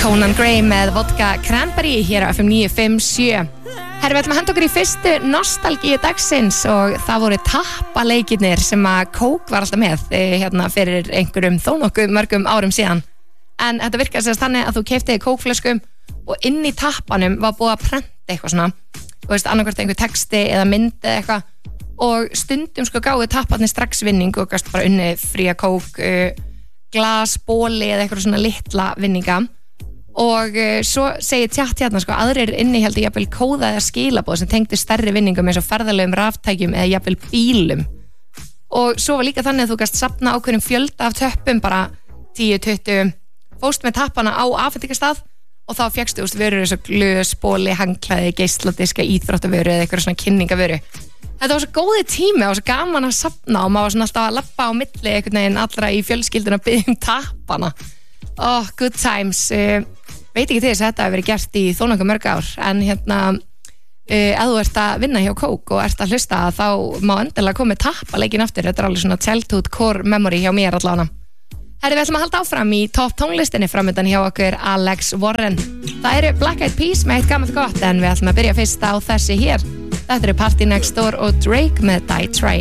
Conan Gray með vodka cranberry hér á FM 957. Herra, við ætlum að henda okkur í fyrstu nostalgíu dagsins og það voru tappaleikirnir sem að Coke var alltaf með hérna fyrir einhverjum þó nokkuð mörgum árum síðan. En þetta virkar sérst þannig að þú keyptir Coke-flöskum og inn í tappanum var búið að prenta eitthvað svona, þú veist, annarkvort einhver texti eða mynd eða eitthvað, og stundum sko gáðu tapparnir strax vinning og gast bara unni fría Coke, glas, bóli eða eitthvað svona litla vinninga. Og svo segir tjátt hérna sko, aðrir innihaldi jafnvel kóða eða skilaboð sem tengdu stærri vinningum eins og ferðalögum, raftækjum eða jafnvel bílum. Og svo var líka þannig að þú gast safna ákveðnum fjölda af töppum, bara 10, 20, fóst með tappana á afhendingarstað og þá fékkstu vörur eins og glös, bóli, hangklæði, geisladiska, íþróttavöru eða eitthvað svona kynningavöru. Þetta var svo góði tími og svo gaman að safna og maður var svona alltaf að labba á milli einhvern veginn allra í fjölskylduna að biðja tappana. Oh, good times. Veit ekki til þess að þetta hefur verið gert í þó nokkuð mörg ár, en hérna ef þú ert að vinna hjá Coke og ert að hlusta þá má endilega koma með tappaleikin aftur. Þetta er alveg svona childhood core memory hjá mér allavega. Herri, við ætlum að halda áfram í topp tónlistinni framöndan hjá okkur Alex Warren. Það eru Black Eyed Peas með eitt gammalt gott, en við ætlum að byrja fyrst á þessi hér. Þetta eru Party Next Door og Drake með Die Trying.